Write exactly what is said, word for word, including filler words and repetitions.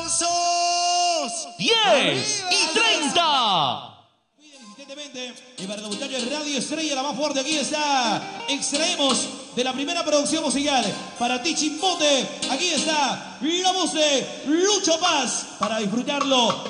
aplausos. diez y treinta. Y para los muchachos de Radio Estrella, la más fuerte, aquí está. Extraemos de la primera producción musical para ti, Chimbote. Aquí está la voz de Lucho Paz para disfrutarlo.